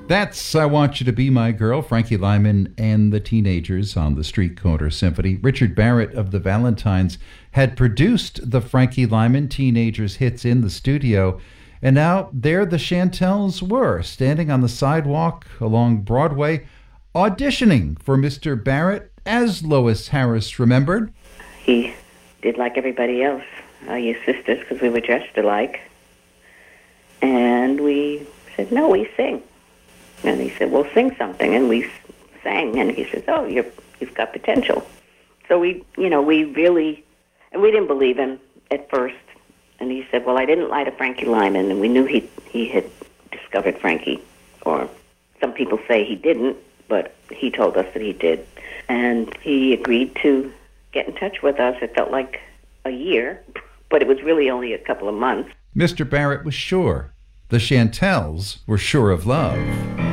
That's I Want You to Be My Girl, Frankie Lyman and the Teenagers on the Street Corner Symphony. Richard Barrett of the Valentines had produced the Frankie Lyman Teenagers hits in the studio, and now there the Chantels were, standing on the sidewalk along Broadway, auditioning for Mr. Barrett, as Lois Harris remembered. He did like everybody else, your sisters, because we were dressed alike. And we said, no, we sing. And he said, well, sing something. And we sang. And he says, oh, you've got potential. So we really, and we didn't believe him at first. And he said, well, I didn't lie to Frankie Lyman. And we knew he had discovered Frankie. Or some people say he didn't, but he told us that he did. And he agreed to get in touch with us. It felt like a year, but it was really only a couple of months. Mr. Barrett was sure. The Chantels were sure of love.